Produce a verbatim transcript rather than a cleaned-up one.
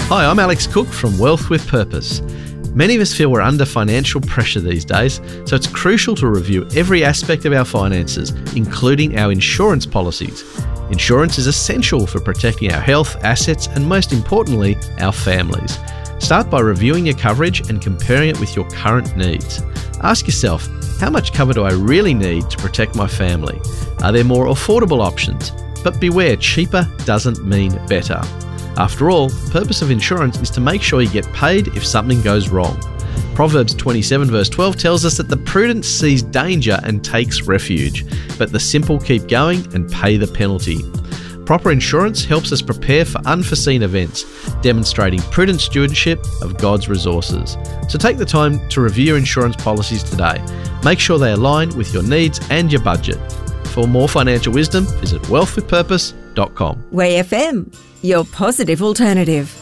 Hi, I'm Alex Cook from Wealth with Purpose. Many of us feel we're under financial pressure these days, so it's crucial to review every aspect of our finances, including our insurance policies. Insurance is essential for protecting our health, assets, and most importantly, our families. Start by reviewing your coverage and comparing it with your current needs. Ask yourself, how much cover do I really need to protect my family? Are there more affordable options? But beware, cheaper doesn't mean better. After all, the purpose of insurance is to make sure you get paid if something goes wrong. Proverbs twenty-seven verse twelve tells us that the prudent sees danger and takes refuge, but the simple keep going and pay the penalty. Proper insurance helps us prepare for unforeseen events, demonstrating prudent stewardship of God's resources. So take the time to review your insurance policies today. Make sure they align with your needs and your budget. For more financial wisdom, visit wealth with purpose dot com. W A Y F M, your positive alternative.